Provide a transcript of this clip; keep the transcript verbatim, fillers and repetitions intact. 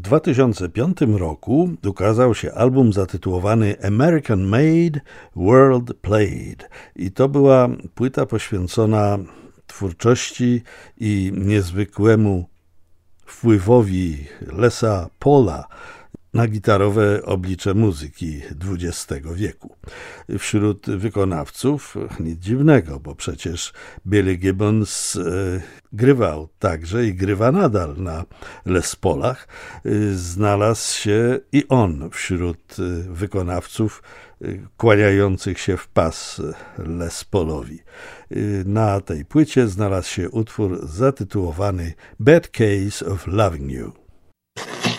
dwa tysiące piątym roku ukazał się album zatytułowany American Made, World Played i to była płyta poświęcona twórczości i niezwykłemu wpływowi Lesa Paula na gitarowe oblicze muzyki dwudziestego wieku. Wśród wykonawców nic dziwnego, bo przecież Billy Gibbons e, grywał także i grywa nadal na Les Paulach. E, znalazł się i on wśród e, wykonawców e, kłaniających się w pas Les Paulowi. E, na tej płycie znalazł się utwór zatytułowany Bad Case of Loving You.